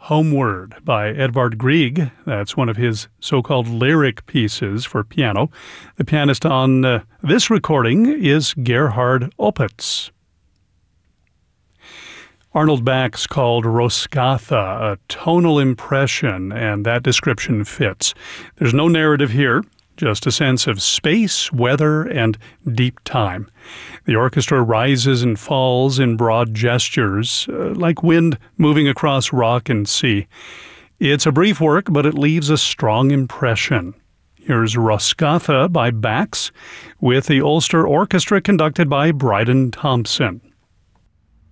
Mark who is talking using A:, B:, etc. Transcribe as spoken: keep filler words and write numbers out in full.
A: Homeward by Edvard Grieg. That's one of his so-called lyric pieces for piano. The pianist on uh, this recording is Gerhard Opitz. Arnold Bax called Rosgatha a tonal impression, and that description fits. There's no narrative here, just a sense of space, weather, and deep time. The orchestra rises and falls in broad gestures, uh, like wind moving across rock and sea. It's a brief work, but it leaves a strong impression. Here's Rosgatha by Bax, with the Ulster Orchestra conducted by Bryden Thompson.